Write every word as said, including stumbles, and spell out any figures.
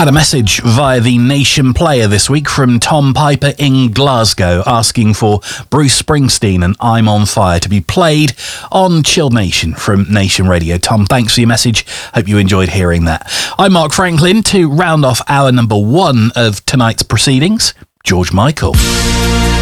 Had a message via the Nation Player this week from Tom Piper in Glasgow asking for Bruce Springsteen and I'm on Fire to be played on Chilled Nation from Nation Radio. Tom, thanks for your message. Hope you enjoyed hearing that. I'm Mark Franklin. To round off hour number one of tonight's proceedings, George Michael.